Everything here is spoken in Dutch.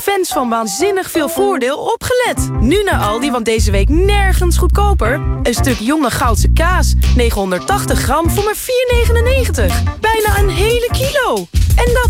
Fans van Waanzinnig Veel Voordeel opgelet. Nu naar Aldi, want deze week nergens goedkoper. Een stuk jonge Goudse kaas, 980 gram voor maar 4,99. Bijna een hele kilo. En dat